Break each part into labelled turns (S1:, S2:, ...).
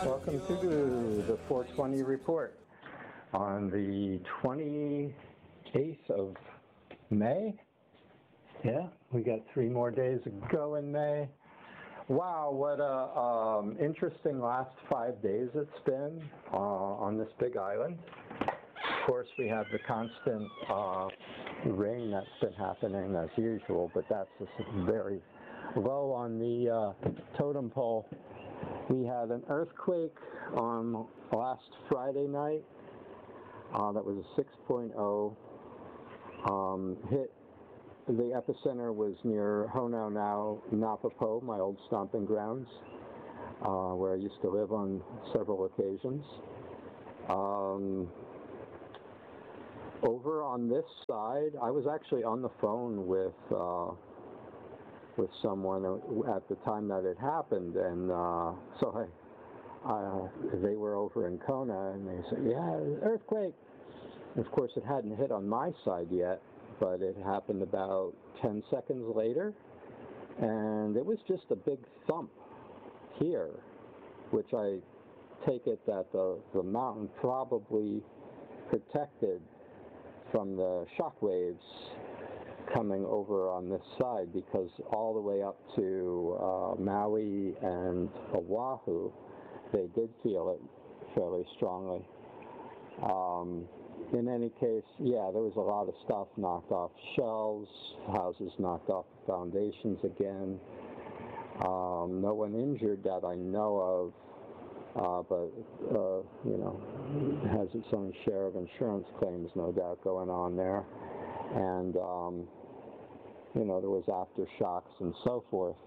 S1: Welcome to the 420 report on the 28th of May. Yeah, we got 3 more days to go in May. Wow, what a interesting last 5 days it's been on this big island. Of course, we have the constant rain that's been happening as usual, but that's just very low on the totem pole. We had an earthquake on last Friday night that was a 6.0. Hit the epicenter was near Honaunau, Napopo, my old stomping grounds, where I used to live on several occasions. Over on this side, I was actually on the phone with someone at the time that it happened, and so they were over in Kona, and they said, yeah, earthquake. And of course, it hadn't hit on my side yet, but it happened about 10 seconds later, and it was just a big thump here, which I take it that the mountain probably protected from the shock waves coming over on this side, because all the way up to Maui and Oahu, they did feel it fairly strongly. In any case, yeah, there was a lot of stuff knocked off shelves, houses knocked off foundations again. No one injured that I know of, but you know, it has its own share of insurance claims, no doubt, going on there. And you know, there was aftershocks and so forth.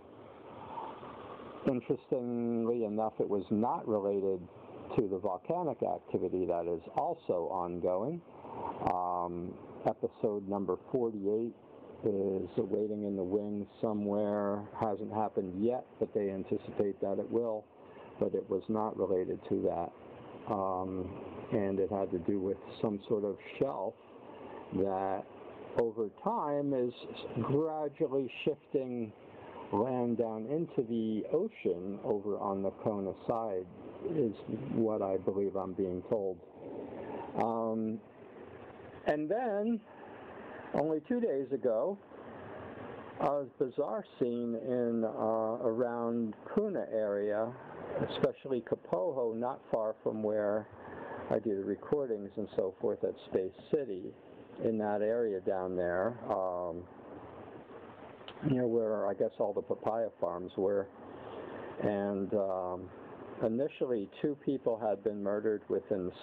S1: Interestingly enough, it was not related to the volcanic activity that is also ongoing. Episode number 48 is waiting in the wings somewhere. Hasn't happened yet, but they anticipate that it will. But it was not related to that. And it had to do with some sort of shelf that over time is gradually shifting land down into the ocean over on the Kona side, is what I believe I'm being told. And then, only 2 days ago, a bizarre scene in around Puna area, especially Kapoho, not far from where I do the recordings and so forth at Space City, in that area down there, near where I guess all the papaya farms were. And initially 2 people had been murdered within the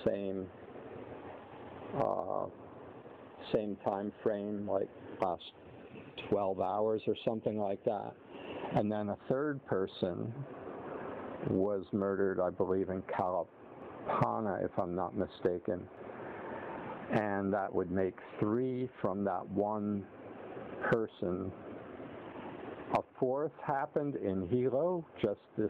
S1: same time frame, like last 12 hours or something like that. And then a 3rd person was murdered, I believe, in Kalapana, if I'm not mistaken. And that would make 3 from that one person. A 4th happened in Hilo just this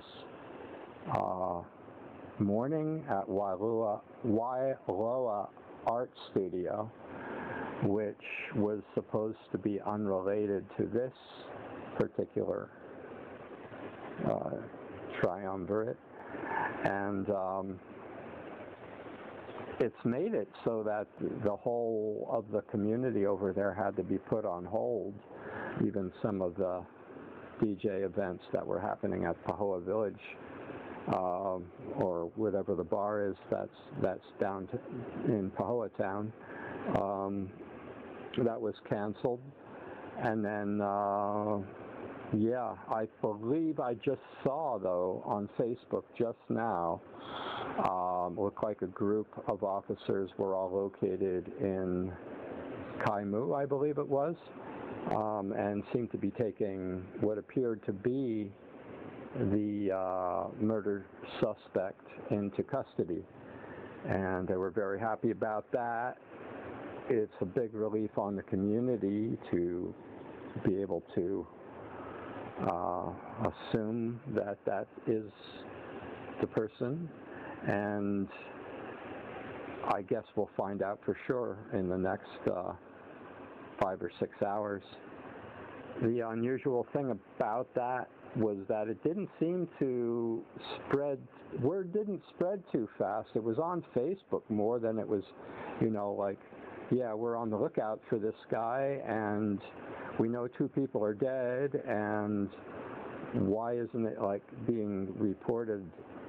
S1: morning at Wailoa Art Studio, which was supposed to be unrelated to this particular triumvirate. And it's made it so that the whole of the community over there had to be put on hold. Even some of the DJ events that were happening at Pahoa Village, or whatever the bar is that's down in Pahoa Town, that was canceled. And then yeah, I believe I just saw, though, on Facebook just now, looked like a group of officers were all located in Kaimu, I believe it was, and seemed to be taking what appeared to be the murder suspect into custody. And they were very happy about that. It's a big relief on the community to be able to assume that that is the person, and I guess we'll find out for sure in the next 5 or 6 hours. The unusual thing about that was that it didn't seem to spread, word didn't spread too fast. It was on Facebook more than it was, like, yeah, we're on the lookout for this guy, and we know 2 people are dead, and why isn't it, like, being reported,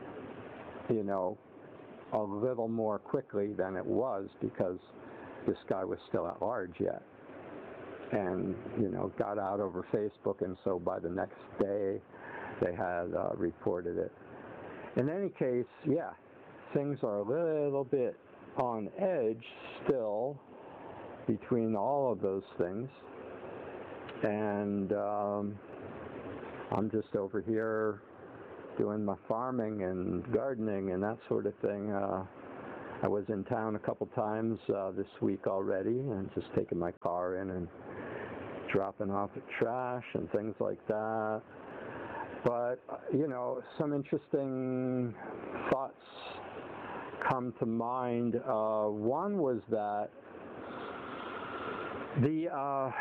S1: a little more quickly than it was, because this guy was still at large yet. And, got out over Facebook, and so by the next day, they had reported it. In any case, yeah, things are a little bit on edge still between all of those things. And I'm just over here doing my farming and gardening and that sort of thing. I was in town a couple times this week already, and just taking my car in and dropping off at trash and things like that. But, some interesting thoughts come to mind. One was that the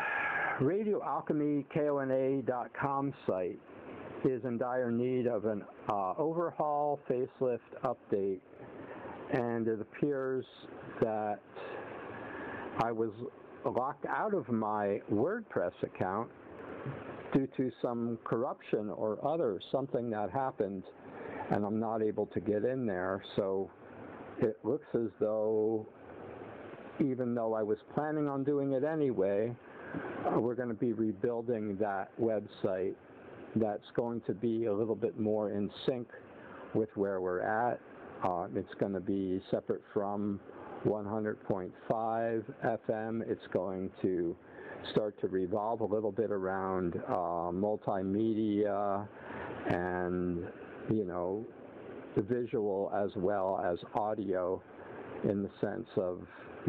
S1: radioalchemykona.com site is in dire need of an overhaul, facelift, update, and it appears that I was locked out of my WordPress account due to some corruption or something that happened, and I'm not able to get in there. So it looks as though, even though I was planning on doing it anyway, we're going to be rebuilding that website. That's going to be a little bit more in sync with where we're at. It's going to be separate from 100.5 FM. It's going to start to revolve a little bit around multimedia and, the visual as well as audio, in the sense of,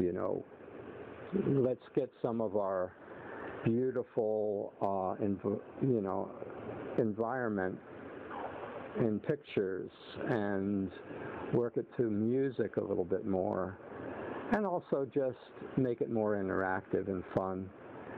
S1: let's get some of our beautiful, environment in pictures and work it to music a little bit more, and also just make it more interactive and fun.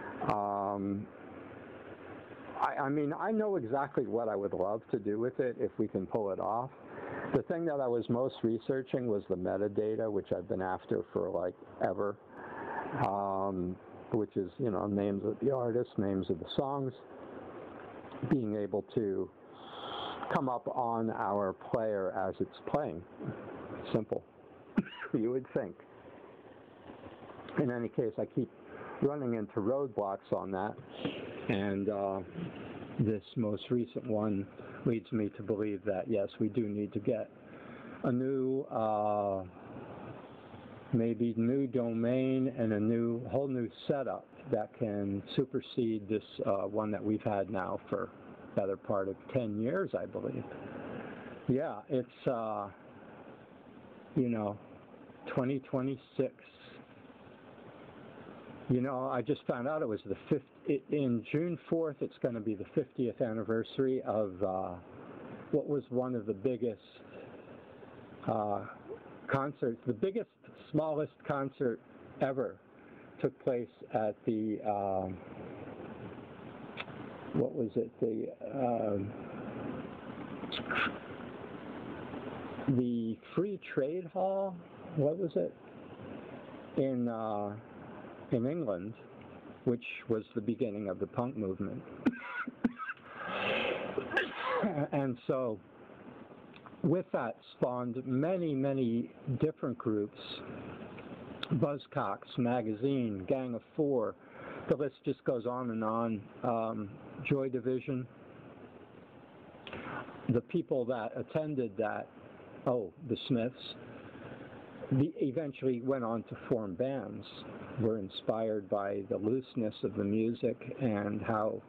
S1: I know exactly what I would love to do with it if we can pull it off. The thing that I was most researching was the metadata, which I've been after for like ever, which is, names of the artists, names of the songs, being able to come up on our player as it's playing. Simple, you would think. In any case, I keep running into roadblocks on that, and this most recent one leads me to believe that, yes, we do need to get a new, maybe new domain and a whole new setup that can supersede this one that we've had now for the better part of 10 years, I believe. Yeah, it's, 2026. I just found out it was in June 4th, it's going to be the 50th anniversary of what was one of the biggest concerts, the biggest, smallest concert ever took place at the, what was it, the Free Trade Hall, what was it, in England, which was the beginning of the punk movement. And so with that spawned many, many different groups, Buzzcocks Magazine, Gang of Four, the list just goes on and on, Joy Division. The people that attended that, the Smiths, eventually went on to form bands, were inspired by the looseness of the music and how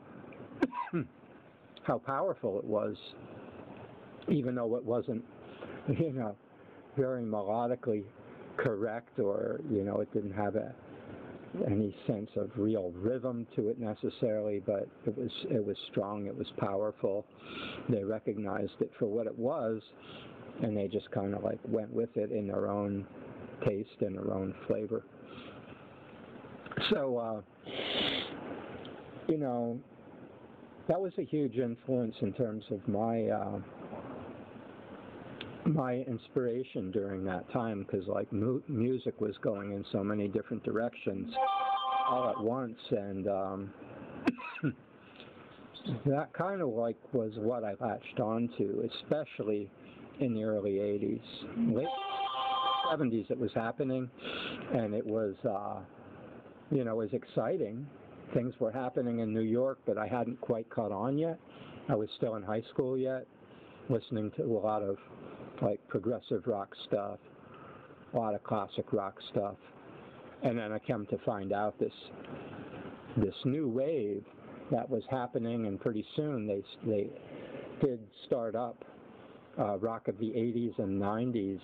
S1: powerful it was, even though it wasn't, very melodically correct, or, it didn't have any sense of real rhythm to it necessarily, but it was strong, it was powerful. They recognized it for what it was, and they just kind of like went with it in their own taste and their own flavor. So, that was a huge influence in terms of my inspiration during that time, because like music was going in so many different directions all at once, and that kind of like was what I latched onto, especially in the early 80s. Late 70s it was happening, and it was, it was exciting. Things were happening in New York, but I hadn't quite caught on yet. I was still in high school yet, listening to a lot of like progressive rock stuff, a lot of classic rock stuff. And then I came to find out this new wave that was happening, and pretty soon they did start up rock of the 80s and 90s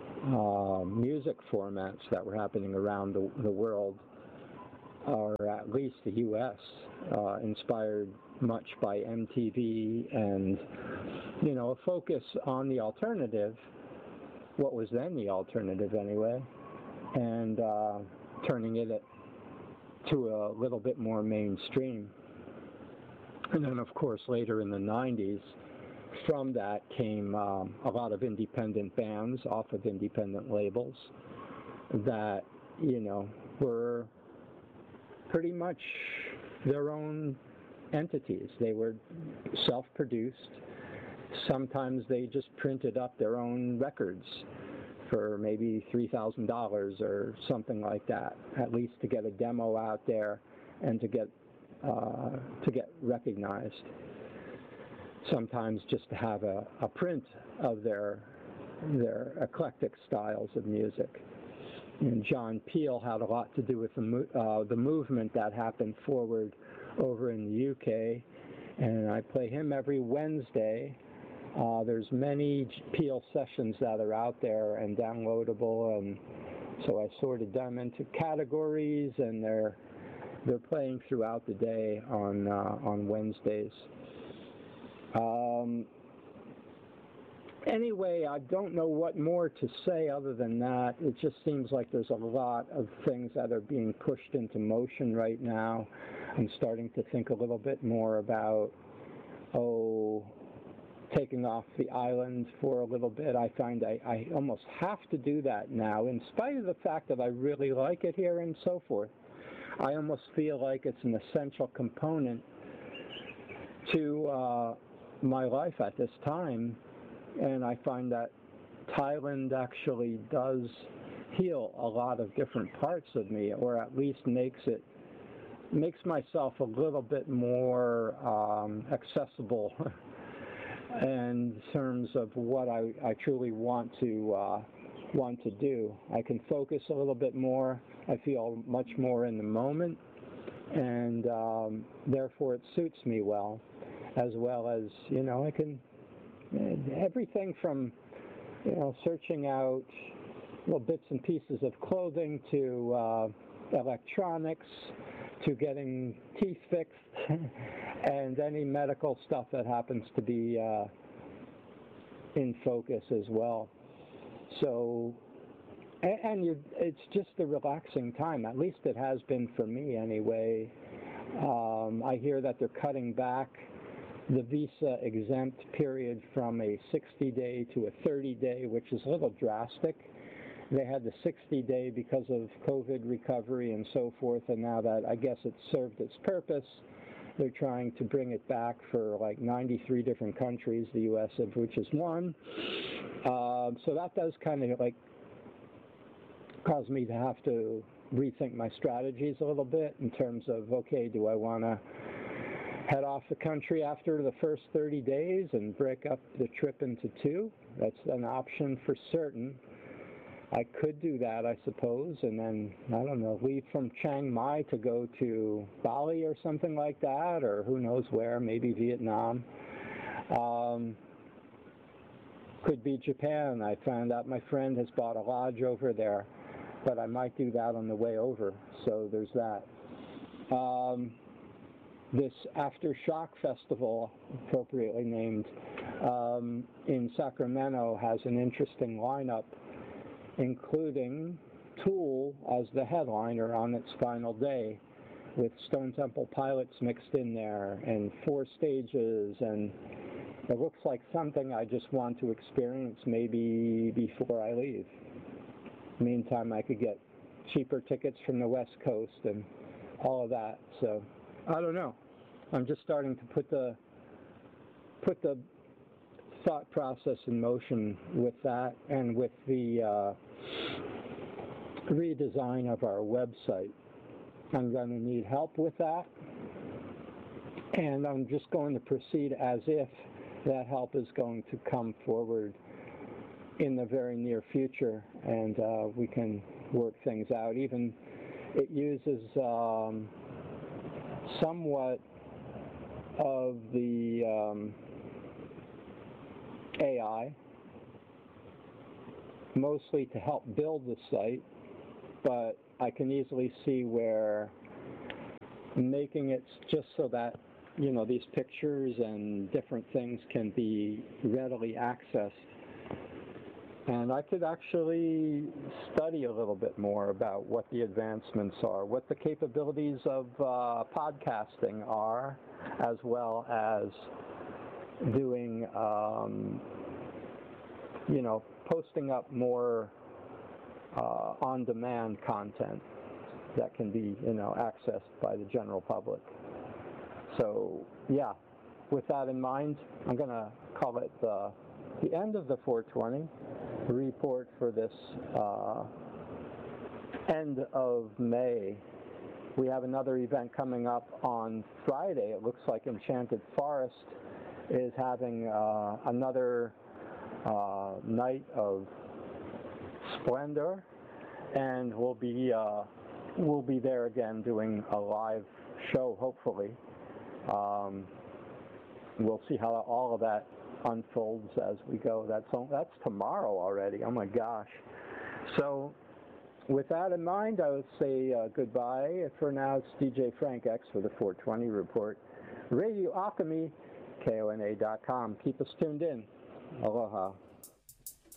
S1: music formats that were happening around the world, or at least the U.S., inspired much by MTV and, a focus on the alternative, what was then the alternative anyway, and turning it to a little bit more mainstream. And then, of course, later in the 90s, from that came a lot of independent bands off of independent labels that, were pretty much their own entities. They were self-produced. Sometimes they just printed up their own records for maybe $3,000 or something like that, at least to get a demo out there and to get recognized. Sometimes just to have a print of their eclectic styles of music. And John Peel had a lot to do with the movement that happened forward over in the UK, and I play him every Wednesday. There's many Peel sessions that are out there and downloadable, and so I sorted them into categories, and they're playing throughout the day on Wednesdays. Anyway, I don't know what more to say other than that. It just seems like there's a lot of things that are being pushed into motion right now. I'm starting to think a little bit more about, taking off the island for a little bit. I find I almost have to do that now, in spite of the fact that I really like it here and so forth. I almost feel like it's an essential component to my life at this time, and I find that Thailand actually does heal a lot of different parts of me, or at least makes myself a little bit more accessible in terms of what I truly want to do. I can focus a little bit more. I feel much more in the moment, and therefore it suits me well as I can, everything from, searching out little bits and pieces of clothing to electronics to getting teeth fixed and any medical stuff that happens to be in focus as well. So, it's just a relaxing time. At least it has been for me anyway. I hear that they're cutting back the visa exempt period from a 60-day to a 30-day, which is a little drastic. They had the 60-day because of COVID recovery and so forth, and now that I guess it's served its purpose, they're trying to bring it back for like 93 different countries, the U.S. of which is one. So that does kind of like cause me to have to rethink my strategies a little bit in terms of, okay, do I want to head off the country after the first 30 days and break up the trip into two? That's an option for certain. I could do that, I suppose, and then, I don't know, leave from Chiang Mai to go to Bali or something like that, or who knows where, maybe Vietnam. Could be Japan. I found out my friend has bought a lodge over there, but I might do that on the way over, so there's that. This Aftershock Festival, appropriately named, in Sacramento has an interesting lineup, including Tool as the headliner on its final day. with Stone Temple Pilots mixed in there, and 4 stages, and it looks like something I just want to experience maybe before I leave. Meantime, I could get cheaper tickets from the West Coast and all of that. So I don't know. I'm just starting to put the thought process in motion with that, and with the redesign of our website. I'm going to need help with that, and I'm just going to proceed as if that help is going to come forward in the very near future, and we can work things out. Even it uses somewhat of the AI, mostly to help build the site, but I can easily see where making it just so that, you know, these pictures and different things can be readily accessed. And I could actually study a little bit more about what the advancements are, what the capabilities of podcasting are, as well as doing, you know, posting up more on-demand content that can be, you know, accessed by the general public. So, yeah, with that in mind, I'm going to call it the end of the 420 report for this end of May. We have another event coming up on Friday. It looks like Enchanted Forest is having another night of splendor, and we'll be there again doing a live show, hopefully. We'll see how all of that unfolds as we go. That's tomorrow already. Oh my gosh. So with that in mind, I would say goodbye. For now, it's DJ Frank X for the 420 Report. Radio Alchemy, KONA.com. Keep us tuned in. Aloha.